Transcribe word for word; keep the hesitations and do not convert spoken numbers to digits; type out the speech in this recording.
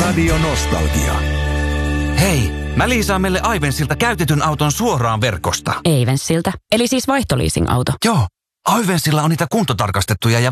Radio Nostalgia. Hei, mä liisaan meille Aivensilta käytetyn auton suoraan verkosta. Eivenssiltä, eli siis vaihtoliising-auto. Joo, Aivensilla on niitä kuntotarkastettuja ja